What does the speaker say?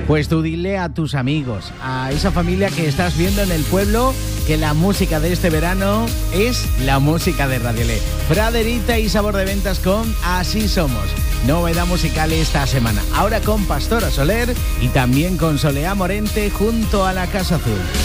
Pues tú dile a tus amigos, a esa familia que estás viendo en el pueblo, que la música de este verano es la música de Radio Le. Fraderita y Sabor de Ventas con Así Somos. Novedad musical esta semana. Ahora con Pastora Soler y también con Soleá Morente junto a la Casa Azul.